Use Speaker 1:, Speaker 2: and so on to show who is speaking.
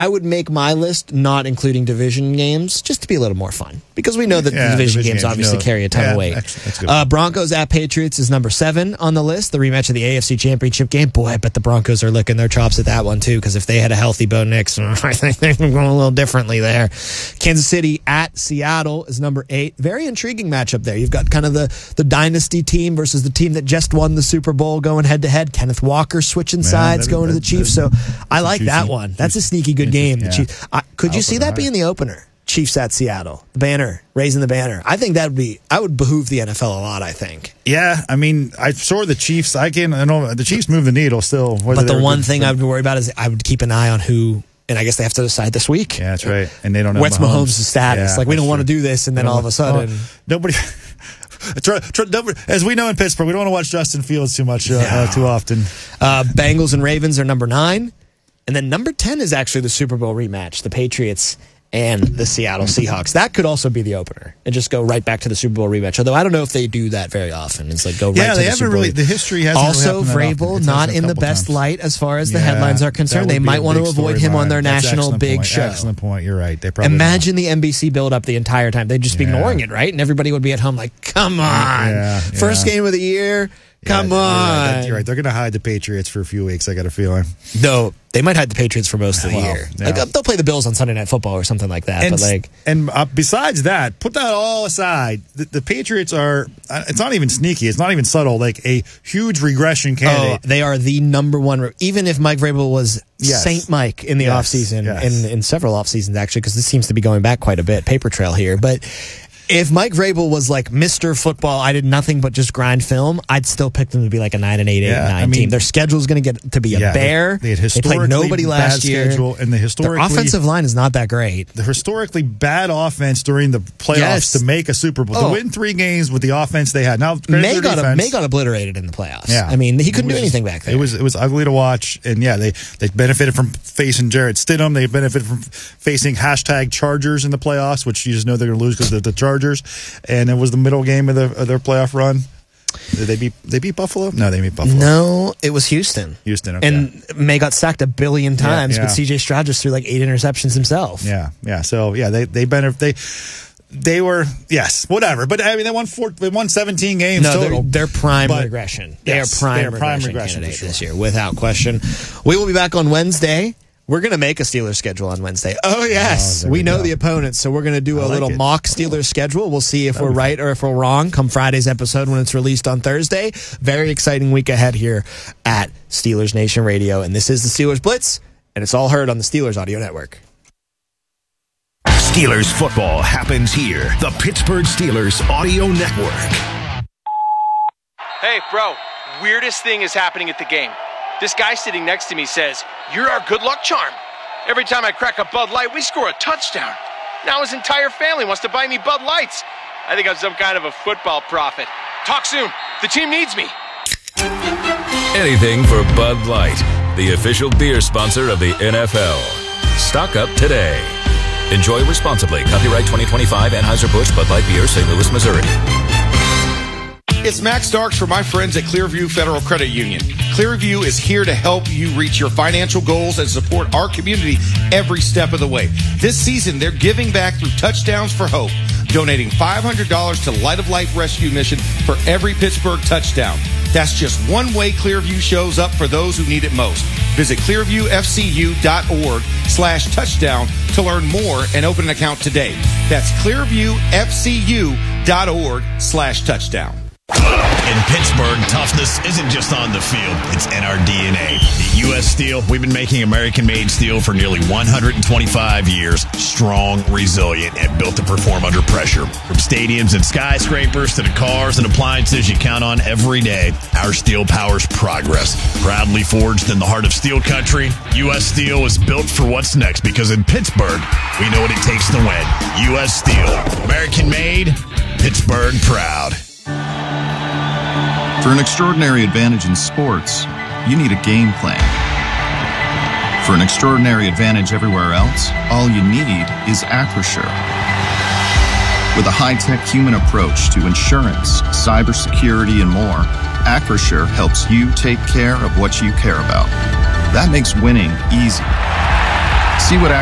Speaker 1: I would make my list not including division games just to be a little more fun because we know that the division games obviously carry a ton of weight. That's good. Broncos at Patriots is number 7 on the list. The rematch of the AFC Championship game. Boy, I bet the Broncos are licking their chops at that one too because if they had a healthy Bo Nix, I think they're going a little differently there. Kansas City at Seattle is number 8. Very intriguing matchup there. You've got kind of the dynasty team versus the team that just won the Super Bowl going head to head. Kenneth Walker switching sides going to the Chiefs. So I like that one. That's a sneaky good game. The Chiefs. Could you see that being the opener? Chiefs at Seattle, the banner, raising the banner. I think I would behoove the NFL a lot. I think.
Speaker 2: Yeah, I mean, I saw the Chiefs. I know the Chiefs move the needle still.
Speaker 1: But the one thing I would worry about is I would keep an eye on who. And I guess they have to decide this week.
Speaker 2: Yeah, that's right. And they don't know
Speaker 1: what's Mahomes' status. We don't want to do this, and then all of a sudden,
Speaker 2: nobody. As we know in Pittsburgh, we don't want to watch Justin Fields too much too often.
Speaker 1: Bengals and Ravens are number 9. And then number 10 is actually the Super Bowl rematch, the Patriots and the Seattle Seahawks. That could also be the opener and just go right back to the Super Bowl rematch. Although I don't know if they do that very often. It's like go right to the Super Bowl.
Speaker 2: The history hasn't
Speaker 1: also
Speaker 2: really
Speaker 1: Vrabel not in the best light as far as the headlines are concerned. They might want to avoid him on their national big show.
Speaker 2: Excellent point. You're right. They probably
Speaker 1: imagine the NBC build up the entire time. They'd just be ignoring it, right? And everybody would be at home like, come on. First game of the year. Come on.
Speaker 2: You're right. They're going to hide the Patriots for a few weeks, I got a feeling.
Speaker 1: No, they might hide the Patriots for most of the year. Yeah. Like, they'll play the Bills on Sunday Night Football or something like that.
Speaker 2: And besides that, put that all aside, the Patriots are, it's not even sneaky. It's not even subtle. Like a huge regression candidate.
Speaker 1: Oh, they are the number one. Even if Mike Vrabel was Saint Mike in the offseason, in several offseasons actually, because this seems to be going back quite a bit, paper trail here. But if Mike Vrabel was like Mr. Football, I did nothing but just grind film, I'd still pick them to be like a 9-8, 8-9 team. Their schedule's going to get to be a bear.
Speaker 2: They
Speaker 1: played nobody last year.
Speaker 2: Schedule, and
Speaker 1: their offensive line is not that great.
Speaker 2: The historically bad offense during the playoffs to make a Super Bowl. To win 3 games with the offense they had. Now
Speaker 1: May got obliterated in the playoffs. Yeah. I mean, he couldn't do anything back there.
Speaker 2: It was ugly to watch. And they benefited from facing Jarrett Stidham. They benefited from facing #Chargers in the playoffs, which you just know they're going to lose because of the Chargers. And it was the middle game of their playoff run. Did they beat Buffalo? No, they beat Buffalo.
Speaker 1: No, it was Houston.
Speaker 2: Okay.
Speaker 1: And May got sacked 1 billion times, but C.J. Stroud just threw like 8 interceptions himself.
Speaker 2: Yeah. So they benefit. They were whatever. But I mean, they won 17 games total.
Speaker 1: They're prime regression. They are prime regression candidate this year, without question. We will be back on Wednesday. We're going to make a Steelers schedule on Wednesday. Oh, yes. We know the opponents, so we're going to do a little mock Steelers schedule. We'll see if we're right or if we're wrong come Friday's episode when it's released on Thursday. Very exciting week ahead here at Steelers Nation Radio. And this is the Steelers Blitz, and it's all heard on the Steelers Audio Network.
Speaker 3: Steelers football happens here. The Pittsburgh Steelers Audio Network.
Speaker 4: Hey, bro. Weirdest thing is happening at the game. This guy sitting next to me says, "You're our good luck charm. Every time I crack a Bud Light, we score a touchdown. Now his entire family wants to buy me Bud Lights. I think I'm some kind of a football prophet. Talk soon. The team needs me."
Speaker 5: Anything for Bud Light, the official beer sponsor of the NFL. Stock up today. Enjoy responsibly. Copyright 2025 Anheuser-Busch Bud Light Beer, St. Louis, Missouri.
Speaker 6: It's Max Starks for my friends at Clearview Federal Credit Union. Clearview is here to help you reach your financial goals and support our community every step of the way. This season, they're giving back through Touchdowns for Hope, donating $500 to Light of Life Rescue Mission for every Pittsburgh touchdown. That's just one way Clearview shows up for those who need it most. Visit clearviewfcu.org/touchdown to learn more and open an account today. That's clearviewfcu.org/touchdown.
Speaker 7: In Pittsburgh, toughness isn't just on the field, it's in our DNA. At U.S. Steel, we've been making American-made steel for nearly 125 years, strong, resilient, and built to perform under pressure. From stadiums and skyscrapers to the cars and appliances you count on every day, our steel powers progress. Proudly forged in the heart of steel country, U.S. Steel is built for what's next because in Pittsburgh, we know what it takes to win. U.S. Steel, American-made, Pittsburgh proud.
Speaker 8: For an extraordinary advantage in sports, you need a game plan. For an extraordinary advantage everywhere else, all you need is Acrisure. With a high-tech human approach to insurance, cybersecurity, and more, Acrisure helps you take care of what you care about. That makes winning easy. See what